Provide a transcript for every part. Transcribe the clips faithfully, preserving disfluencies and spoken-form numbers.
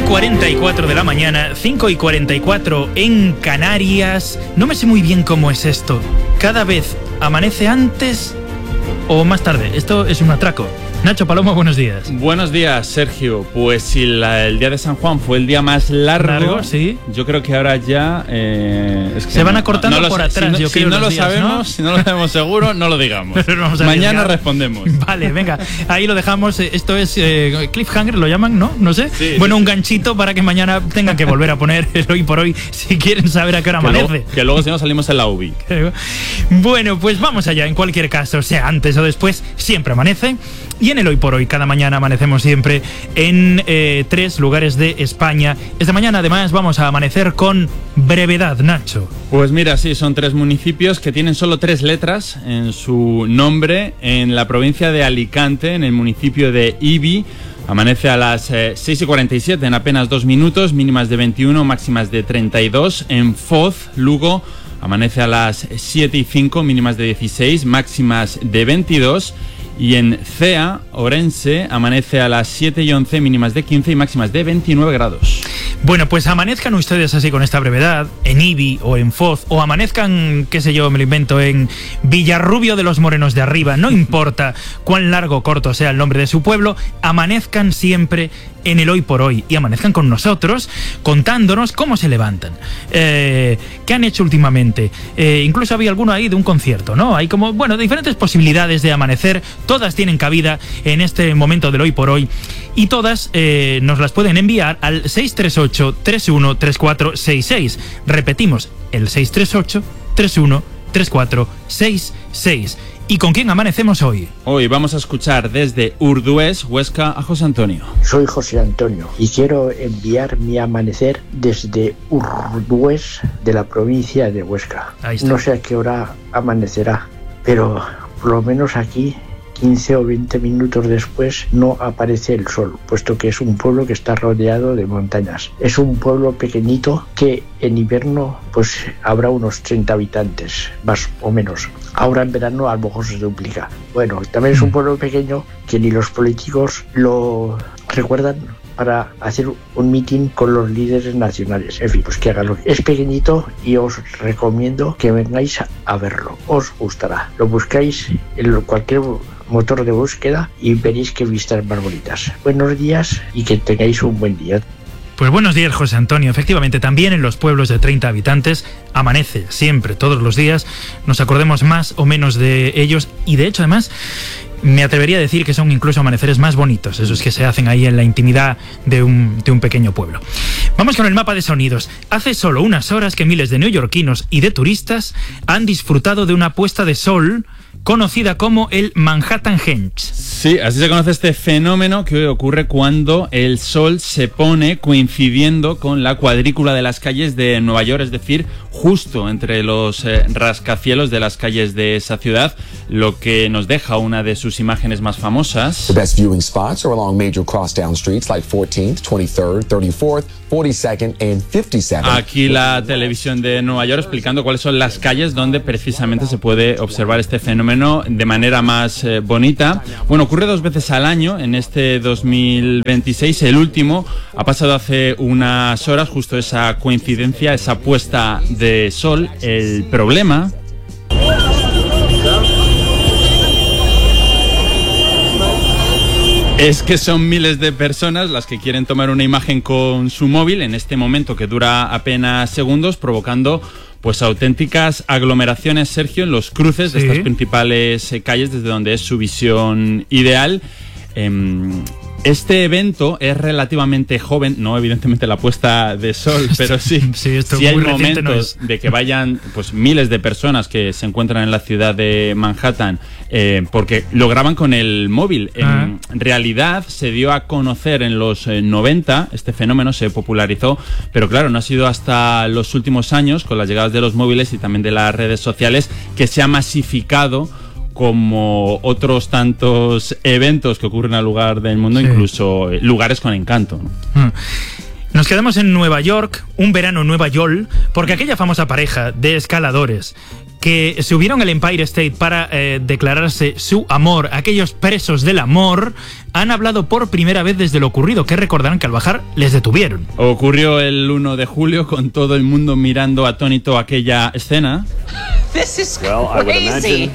cuarenta y cuatro de la mañana, cinco y cuarenta y cuatro en Canarias. No me sé muy bien cómo es esto. ¿Cada vez amanece antes o más tarde? Esto es un atraco. Nacho Palomo, buenos días. Buenos días, Sergio. Pues si la, el día de San Juan fue el día más largo, largo sí. Yo creo que ahora ya eh, es que se van no, acortando no, no por lo, atrás. Si no, yo si creo no lo días, sabemos, ¿no? si no lo sabemos seguro, no lo digamos. Vamos a Mañana arriesgar. respondemos. Vale, venga, ahí lo dejamos. Esto es eh, cliffhanger, lo llaman, ¿no? No sé. Sí, bueno, sí, un sí. ganchito para que mañana tengan que volver a poner el hoy por hoy si quieren saber a qué hora que amanece. Luego, que luego si no salimos en la U B I. Bueno, pues vamos allá. En cualquier caso, sea antes o después, siempre amanece. Y en el hoy por hoy, cada mañana amanecemos siempre en eh, tres lugares de España. Esta mañana, además, vamos a amanecer con brevedad, Nacho. Pues mira, sí, son tres municipios que tienen solo tres letras en su nombre. En la provincia de Alicante, en el municipio de Ibi, amanece a las eh, seis y cuarenta y siete, en apenas dos minutos, mínimas de veintiuno, máximas de treinta y dos. En Foz, Lugo, amanece a las siete y cinco, mínimas de dieciséis, máximas de veintidós. Y en Cea, Orense, amanece a las siete y once, mínimas de quince y máximas de veintinueve grados. Bueno, pues amanezcan ustedes así con esta brevedad, en Ibi o en Foz, o amanezcan, qué sé yo, me lo invento, en Villarrubio de los Morenos de Arriba, no importa cuán largo o corto sea el nombre de su pueblo, amanezcan siempre en el hoy por hoy y amanezcan con nosotros contándonos cómo se levantan, eh, qué han hecho últimamente. Eh, incluso había alguno ahí de un concierto, ¿no? Hay como, bueno, diferentes posibilidades de amanecer, todas tienen cabida en este momento del hoy por hoy y todas eh, nos las pueden enviar al seis tres ocho, tres uno tres cuatro seis seis. Repetimos, el seis tres ocho, tres uno tres cuatro seis seis. ¿Y con quién amanecemos hoy? Hoy vamos a escuchar desde Urdués, Huesca, a José Antonio. Soy José Antonio y quiero enviar mi amanecer desde Urdués, de la provincia de Huesca. No sé a qué hora amanecerá, pero por lo menos aquí, quince o veinte minutos después, no aparece el sol, puesto que es un pueblo que está rodeado de montañas. Es un pueblo pequeñito que en invierno pues habrá unos treinta habitantes, más o menos. Ahora en verano a lo mejor se duplica. Bueno, también es un pueblo pequeño que ni los políticos lo recuerdan para hacer un mitin con los líderes nacionales. En fin, pues que haganlo. Es pequeñito y os recomiendo que vengáis a verlo. Os gustará. Lo buscáis en cualquier motor de búsqueda y veréis qué vistas más bonitas. Buenos días y que tengáis un buen día. Pues buenos días, José Antonio. Efectivamente, también en los pueblos de treinta habitantes amanece siempre, todos los días. Nos acordemos más o menos de ellos y, de hecho, además, me atrevería a decir que son incluso amaneceres más bonitos, esos que se hacen ahí en la intimidad de un, de un pequeño pueblo. Vamos con el mapa de sonidos. Hace solo unas horas que miles de neoyorquinos y de turistas han disfrutado de una puesta de sol conocida como el Manhattan Henge. Sí, así se conoce este fenómeno que ocurre cuando el sol se pone coincidiendo con la cuadrícula de las calles de Nueva York, es decir, justo entre los eh, rascacielos de las calles de esa ciudad, lo que nos deja una de sus imágenes más famosas. The best viewing spots are along major crosstown streets like fourteenth, twenty-third, thirty-fourth, forty-second and fifty-second. Aquí la televisión de Nueva York explicando cuáles son las calles donde precisamente se puede observar este fenómeno de manera más eh, bonita. Bueno, ocurre dos veces al año en este dos mil veintiséis. El último ha pasado hace unas horas, justo esa coincidencia, esa puesta de sol. El problema es que son miles de personas las que quieren tomar una imagen con su móvil en este momento que dura apenas segundos, provocando pues auténticas aglomeraciones, Sergio, en los cruces sí. de estas principales eh, calles desde donde es su visión ideal. Eh, Este evento es relativamente joven, no evidentemente la puesta de sol, pero sí, sí, esto sí hay muy momentos no es. de que vayan pues miles de personas que se encuentran en la ciudad de Manhattan eh, porque lo graban con el móvil. Ah. En realidad se dio a conocer en los eh, noventa, este fenómeno se popularizó, pero claro, no ha sido hasta los últimos años, con las llegadas de los móviles y también de las redes sociales, que se ha masificado como otros tantos eventos que ocurren al lugar del mundo, sí. incluso lugares con encanto, ¿no? Mm. Nos quedamos en Nueva York, un verano en Nueva York, porque aquella famosa pareja de escaladores que subieron el Empire State para eh, declararse su amor, aquellos presos del amor, han hablado por primera vez desde lo ocurrido, que recordarán que al bajar les detuvieron. Ocurrió el uno de julio con todo el mundo mirando atónito aquella escena. This is crazy.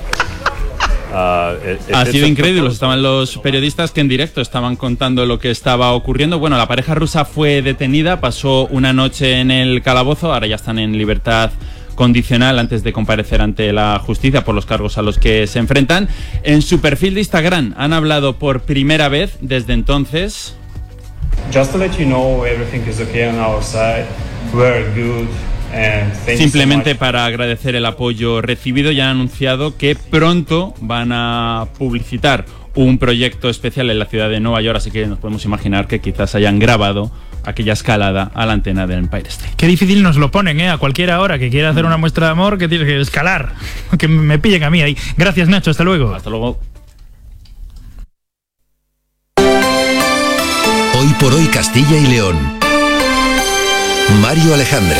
Uh, ha sido increíble. Estaban los periodistas que en directo estaban contando lo que estaba ocurriendo. Bueno, la pareja rusa fue detenida, pasó una noche en el calabozo, ahora ya están en libertad condicional antes de comparecer ante la justicia por los cargos a los que se enfrentan. En su perfil de Instagram han hablado por primera vez desde entonces. Just to let you know, everything is okay on our side. We're good. Simplemente para agradecer el apoyo recibido, ya han anunciado que pronto van a publicitar un proyecto especial en la ciudad de Nueva York, así que nos podemos imaginar que quizás hayan grabado aquella escalada a la antena del Empire State. Qué difícil nos lo ponen, ¿eh? A cualquiera hora que quiera hacer una muestra de amor, que tiene que escalar, que me pillen a mí ahí. Gracias, Nacho, hasta luego. Hasta luego. Hoy por hoy Castilla y León. Mario Alejandre.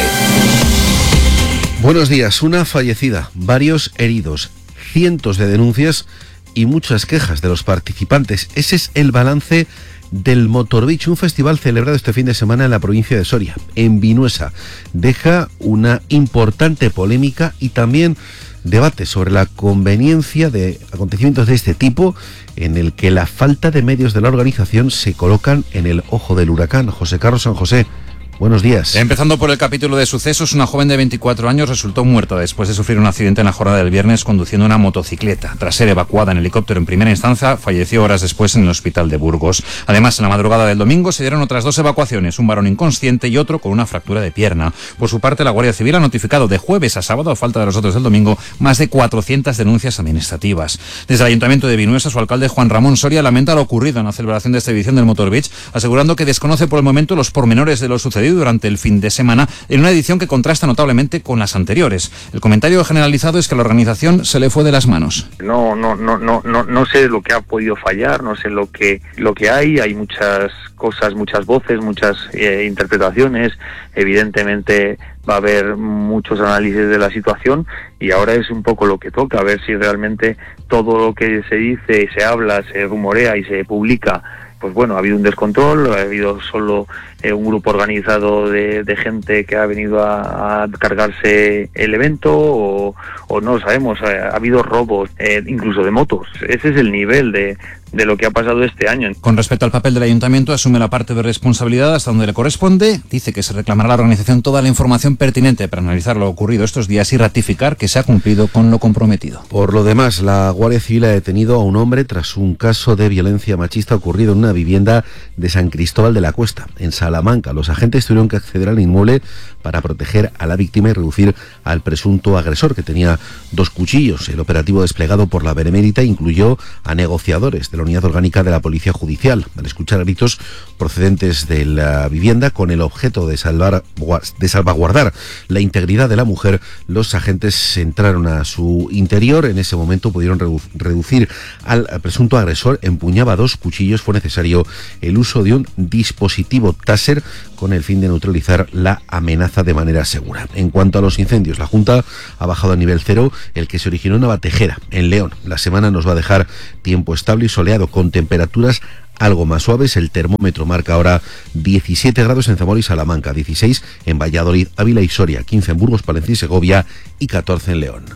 Buenos días. Una fallecida, varios heridos, cientos de denuncias y muchas quejas de los participantes. Ese es el balance del Motor Beach, un festival celebrado este fin de semana en la provincia de Soria, en Vinuesa. Deja una importante polémica y también debate sobre la conveniencia de acontecimientos de este tipo, en el que la falta de medios de la organización se colocan en el ojo del huracán. José Carlos San José, buenos días. Empezando por el capítulo de sucesos, una joven de veinticuatro años resultó muerta después de sufrir un accidente en la jornada del viernes conduciendo una motocicleta. Tras ser evacuada en helicóptero en primera instancia, falleció horas después en el hospital de Burgos. Además, en la madrugada del domingo se dieron otras dos evacuaciones, un varón inconsciente y otro con una fractura de pierna. Por su parte, la Guardia Civil ha notificado de jueves a sábado, a falta de los otros del domingo, más de cuatrocientas denuncias administrativas. Desde el Ayuntamiento de Vinuesa, su alcalde Juan Ramón Soria lamenta lo ocurrido en la celebración de esta edición del Motor Beach, asegurando que desconoce por el momento los pormenores de lo sucedido durante el fin de semana en una edición que contrasta notablemente con las anteriores. El comentario generalizado es que a la organización se le fue de las manos. No, no, no, no, no, no sé lo que ha podido fallar, no sé lo que, lo que hay. Hay muchas cosas, muchas voces, muchas eh, interpretaciones. Evidentemente va a haber muchos análisis de la situación y ahora es un poco lo que toca, a ver si realmente todo lo que se dice, se habla, se rumorea y se publica, pues bueno, ha habido un descontrol, ha habido solo eh, un grupo organizado de, de gente que ha venido a, a cargarse el evento o, o no lo sabemos, ha, ha habido robos, eh, incluso de motos. Ese es el nivel de, de lo que ha pasado este año. Con respecto al papel del ayuntamiento, asume la parte de responsabilidad hasta donde le corresponde. Dice que se reclamará a la organización toda la información pertinente para analizar lo ocurrido estos días y ratificar que se ha cumplido con lo comprometido. Por lo demás, la Guardia Civil ha detenido a un hombre tras un caso de violencia machista ocurrido en una vivienda de San Cristóbal de la Cuesta, en Salamanca. Los agentes tuvieron que acceder al inmueble para proteger a la víctima y reducir al presunto agresor, que tenía dos cuchillos. El operativo desplegado por la Benemérita incluyó a negociadores de la Unidad Orgánica de la Policía Judicial. Al escuchar gritos procedentes de la vivienda con el objeto de, salvar, de salvaguardar la integridad de la mujer, los agentes entraron a su interior. En ese momento pudieron redu- reducir al presunto agresor. Empuñaba dos cuchillos. Fue necesario el uso de un dispositivo Taser con el fin de neutralizar la amenaza de manera segura. En cuanto a los incendios, la Junta ha bajado a nivel cero el que se originó en Navatejera, en León. La semana nos va a dejar tiempo estable y soleado, con temperaturas algo más suaves. El termómetro marca ahora diecisiete grados en Zamora y Salamanca, dieciséis en Valladolid, Ávila y Soria, quince en Burgos, Palencia y Segovia y catorce en León.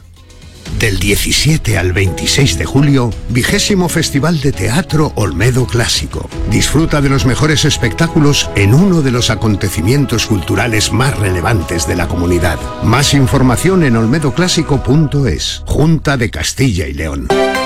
Del diecisiete al veintiséis de julio, vigésimo Festival de Teatro Olmedo Clásico. Disfruta de los mejores espectáculos en uno de los acontecimientos culturales más relevantes de la comunidad. Más información en olmedo clásico punto es. Junta de Castilla y León.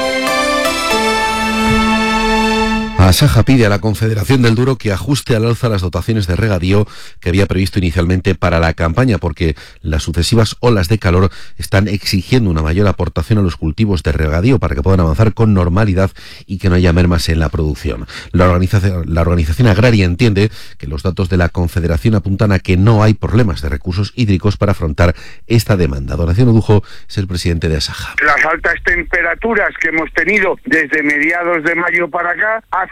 Asaja pide a la Confederación del Douro que ajuste al alza las dotaciones de regadío que había previsto inicialmente para la campaña, porque las sucesivas olas de calor están exigiendo una mayor aportación a los cultivos de regadío para que puedan avanzar con normalidad y que no haya mermas en la producción. La organización, la organización agraria entiende que los datos de la Confederación apuntan a que no hay problemas de recursos hídricos para afrontar esta demanda. Donación Odujo es el presidente de Asaja. Las altas temperaturas que hemos tenido desde mediados de mayo para acá hacen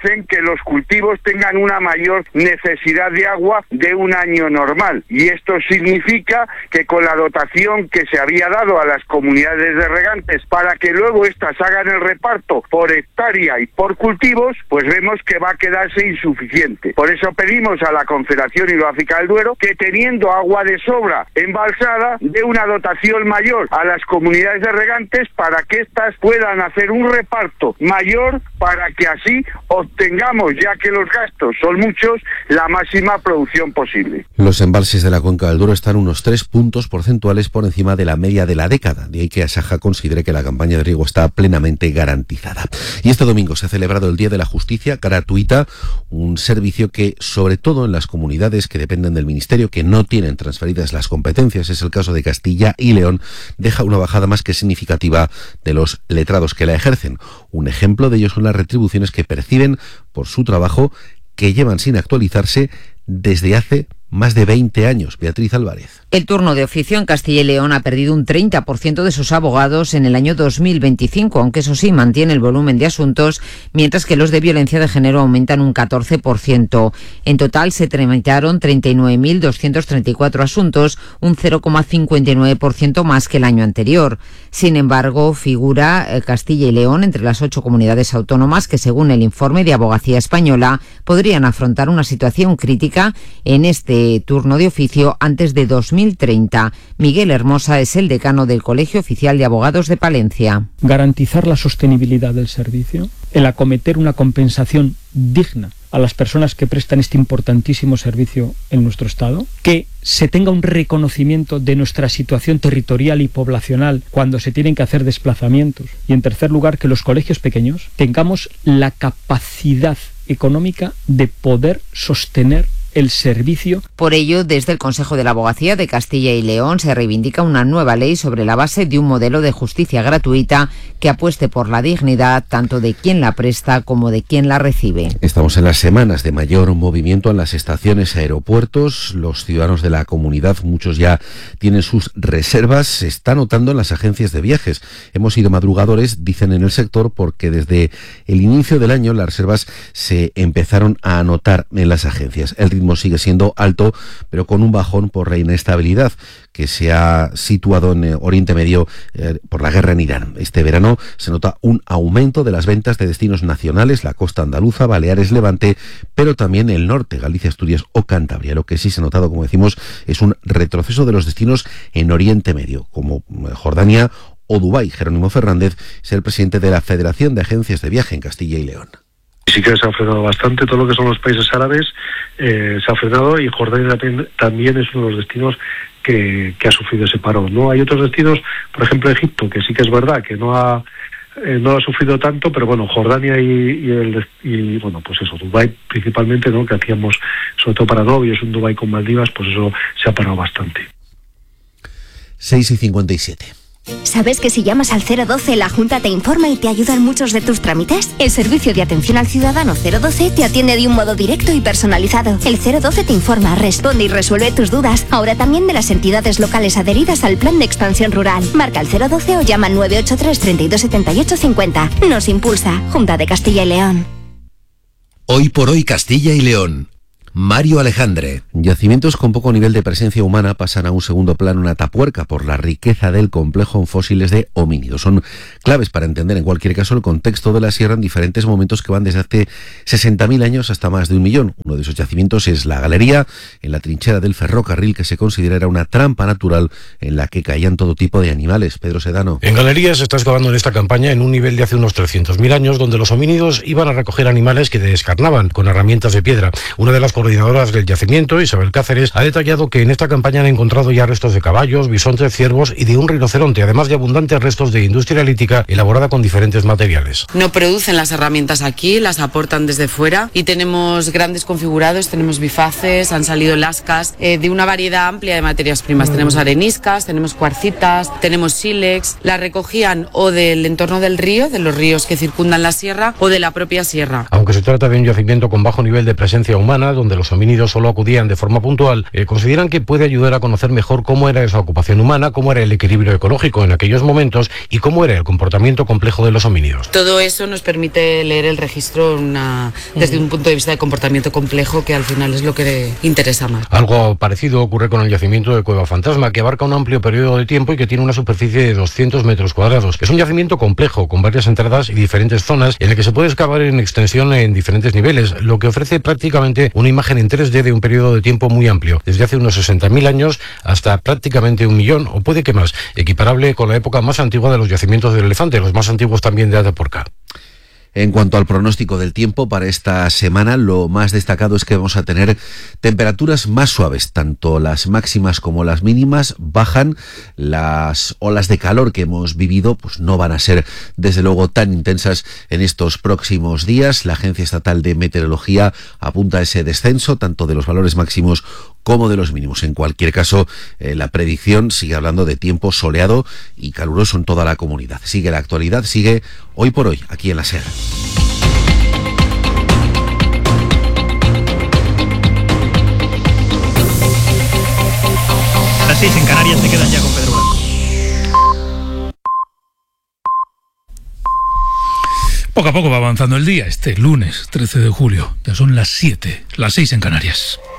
hacen que los cultivos tengan una mayor necesidad de agua de un año normal. Y esto significa que con la dotación que se había dado a las comunidades de regantes para que luego éstas hagan el reparto por hectárea y por cultivos, pues vemos que va a quedarse insuficiente. Por eso pedimos a la Confederación Hidrográfica del Duero que, teniendo agua de sobra embalsada, dé una dotación mayor a las comunidades de regantes para que éstas puedan hacer un reparto mayor, para que así obtengamos, ya que los gastos son muchos, la máxima producción posible. Los embalses de la cuenca del Duero están unos tres puntos porcentuales por encima de la media de la década, de ahí que Asaja considere que la campaña de riego está plenamente garantizada. Y este domingo se ha celebrado el Día de la Justicia Gratuita, un servicio que, sobre todo en las comunidades que dependen del Ministerio, que no tienen transferidas las competencias, es el caso de Castilla y León, deja una bajada más que significativa de los letrados que la ejercen. Un ejemplo de ello son las retribuciones que perciben por su trabajo, que llevan sin actualizarse desde hace más de veinte años. Beatriz Álvarez. El turno de oficio en Castilla y León ha perdido un treinta por ciento de sus abogados en el año dos mil veinticinco, aunque eso sí mantiene el volumen de asuntos, mientras que los de violencia de género aumentan un catorce por ciento. En total se tramitaron treinta y nueve mil doscientos treinta y cuatro asuntos, un cero coma cincuenta y nueve por ciento más que el año anterior. Sin embargo, figura Castilla y León entre las ocho comunidades autónomas que, según el informe de Abogacía Española, podrían afrontar una situación crítica en este turno de oficio antes de dos mil treinta. Miguel Hermosa es el decano del Colegio Oficial de Abogados de Palencia. Garantizar la sostenibilidad del servicio, el acometer una compensación digna a las personas que prestan este importantísimo servicio en nuestro Estado, que se tenga un reconocimiento de nuestra situación territorial y poblacional cuando se tienen que hacer desplazamientos, y en tercer lugar, que los colegios pequeños tengamos la capacidad económica de poder sostener el servicio. Por ello, desde el Consejo de la Abogacía de Castilla y León se reivindica una nueva ley sobre la base de un modelo de justicia gratuita que apueste por la dignidad tanto de quien la presta como de quien la recibe. Estamos en las semanas de mayor movimiento en las estaciones, aeropuertos. Los ciudadanos de la comunidad, muchos ya tienen sus reservas, se está notando en las agencias de viajes. Hemos sido madrugadores, dicen en el sector, porque desde el inicio del año las reservas se empezaron a anotar en las agencias. El ritmo sigue siendo alto, pero con un bajón por la inestabilidad que se ha situado en Oriente Medio eh, por la guerra en Irán. Este verano se nota un aumento de las ventas de destinos nacionales, la costa andaluza, Baleares, Levante, pero también el norte, Galicia, Asturias o Cantabria. Lo que sí se ha notado, como decimos, es un retroceso de los destinos en Oriente Medio, como Jordania o Dubái. Jerónimo Fernández es el presidente de la Federación de Agencias de Viaje en Castilla y León. Sí que se ha frenado bastante, todo lo que son los países árabes eh, se ha frenado, y Jordania también, también es uno de los destinos que, que ha sufrido ese parón, ¿no? Hay otros destinos, por ejemplo Egipto, que sí que es verdad que no ha eh, no ha sufrido tanto, pero bueno, Jordania y, y, el, y bueno, pues eso, Dubái principalmente, ¿no? Que hacíamos sobre todo para novios, un Dubái con Maldivas, pues eso se ha parado bastante. seis y cincuenta y siete. ¿Sabes que si llamas al cero doce la Junta te informa y te ayuda en muchos de tus trámites? El servicio de atención al ciudadano cero doce te atiende de un modo directo y personalizado. El cero doce te informa, responde y resuelve tus dudas. Ahora también de las entidades locales adheridas al Plan de Expansión Rural. Marca el cero doce o llama al nueve ocho tres, treinta y dos, setenta y ocho, cincuenta. Nos impulsa Junta de Castilla y León. Hoy por hoy Castilla y León. Mario Alejandre. Yacimientos con poco nivel de presencia humana pasan a un segundo plano en Atapuerca por la riqueza del complejo en fósiles de homínidos. Son claves para entender en cualquier caso el contexto de la sierra en diferentes momentos que van desde hace sesenta mil años hasta más de un millón. Uno de esos yacimientos es la Galería, en la trinchera del ferrocarril, que se considera era una trampa natural en la que caían todo tipo de animales. Pedro Sedano. En Galería se está excavando en esta campaña en un nivel de hace unos trescientos mil años, donde los homínidos iban a recoger animales que descarnaban con herramientas de piedra. Una de las coordinadoras del yacimiento, Isabel Cáceres, ha detallado que en esta campaña han encontrado ya restos de caballos, bisontes, ciervos y de un rinoceronte, además de abundantes restos de industria lítica elaborada con diferentes materiales. No producen las herramientas aquí, las aportan desde fuera, y tenemos grandes configurados, tenemos bifaces, han salido lascas, eh, de una variedad amplia de materias primas. Mm. Tenemos areniscas, tenemos cuarcitas, tenemos sílex. Las recogían o del entorno del río, de los ríos que circundan la sierra, o de la propia sierra. Aunque se trata de un yacimiento con bajo nivel de presencia humana, donde donde los homínidos solo acudían de forma puntual, eh, consideran que puede ayudar a conocer mejor cómo era esa ocupación humana, cómo era el equilibrio ecológico en aquellos momentos y cómo era el comportamiento complejo de los homínidos. Todo eso nos permite leer el registro una, desde un punto de vista de comportamiento complejo, que al final es lo que interesa más. Algo parecido ocurre con el yacimiento de Cueva Fantasma, que abarca un amplio periodo de tiempo y que tiene una superficie de doscientos metros cuadrados. Es un yacimiento complejo, con varias entradas y diferentes zonas, en el que se puede excavar en extensión en diferentes niveles, lo que ofrece prácticamente una imagen en tres D de un periodo de tiempo muy amplio, desde hace unos sesenta mil años hasta prácticamente un millón, o puede que más, equiparable con la época más antigua de los yacimientos del elefante, los más antiguos también de Atapuerca. En cuanto al pronóstico del tiempo para esta semana, lo más destacado es que vamos a tener temperaturas más suaves, tanto las máximas como las mínimas bajan. Las olas de calor que hemos vivido pues no van a ser desde luego tan intensas en estos próximos días. La Agencia Estatal de Meteorología apunta a ese descenso tanto de los valores máximos como de los mínimos. En cualquier caso, eh, la predicción sigue hablando de tiempo soleado y caluroso en toda la comunidad. Sigue la actualidad, sigue Hoy por Hoy, aquí en la SER. Las seis en Canarias se quedan ya con Pedro Blanco. Poco a poco va avanzando el día, este lunes trece de julio. Ya son las siete, las seis en Canarias.